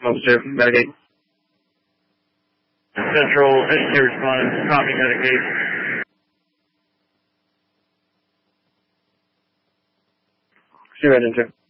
Officer, Medicaid. Central, agency respondent, copy Medicaid. See you right into.